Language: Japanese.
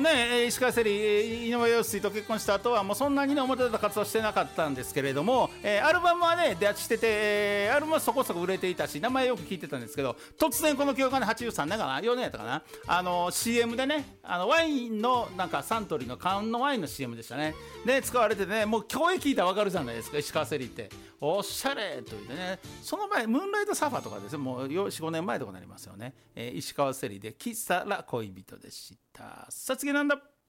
ね、石川せり、井上陽水と結婚した後はもうそんなにね表立った活動してなかったんですけれども、アルバムはね出してて、アルバムはそこそこ売れていたし名前よく聞いてたんですけど、突然この曲がね83年かな4年やったかな、CM でねワインのなんかサントリーの缶のワインの CM でしたね。で使われててね、もう声聞いたら分かるじゃないですか、石川せりっておしゃれと言ってね。その前ムーンライトサファーとかですね、もう 4,5 年前とかになりますよね。石川せりでキサラ恋人でした。さあ次なんだ。